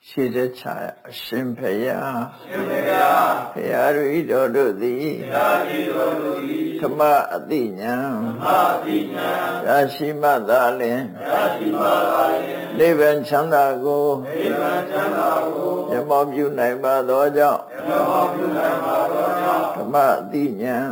ရှိတဲ့ချာအရှင်ဖယားဖယားရိတော်တို့သည်ဓမ္မအတိညာရရှိမှသာလင်နိဗ္ဗာန်ချမ်းသာကိုရမောပြုနိုင်ပါသောကြောင့်ဓမ္မအတိညာ